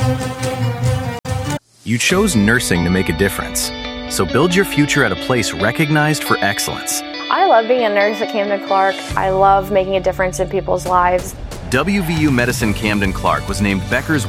You chose nursing to make a difference. So build your future at a place recognized for excellence. I love being a nurse at Camden Clark. I love making a difference in people's lives. WVU Medicine Camden Clark was named Becker's